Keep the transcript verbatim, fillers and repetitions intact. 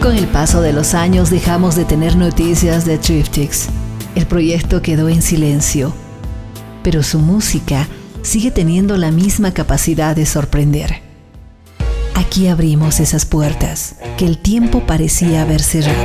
Con el paso de los años dejamos de tener noticias de Triptychs. El proyecto quedó en silencio, pero su música sigue teniendo la misma capacidad de sorprender. Aquí abrimos esas puertas que el tiempo parecía haber cerrado.